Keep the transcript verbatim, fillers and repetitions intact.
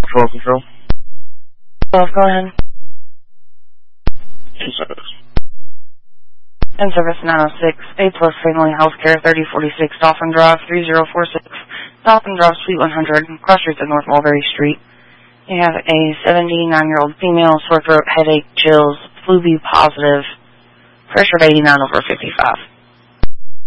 Control, control. Oh, go ahead. Two seconds. In service nine oh six, A Plus Family Healthcare, thirty forty-six Dolphin Drive, three zero four six, Dolphin Drive, Suite one hundred, cross streets of North Mulberry Street. You have a seventy-nine-year-old female, sore throat, headache, chills, flu B positive, pressure of eighty-nine over fifty-five.